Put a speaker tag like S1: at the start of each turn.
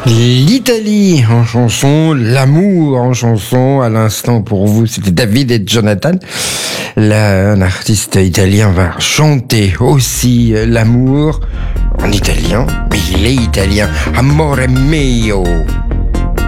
S1: L'Italie en chanson, l'amour en chanson. À l'instant pour vous, c'était David et Jonathan. Un artiste italien va chanter aussi l'amour en italien, mais il est italien. Amore mio.